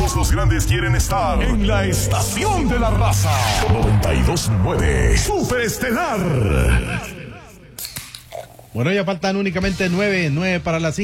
Todos los grandes quieren estar en la estación de la raza. 92.9 Superestelar. Bueno, ya faltan únicamente 9 para las 5.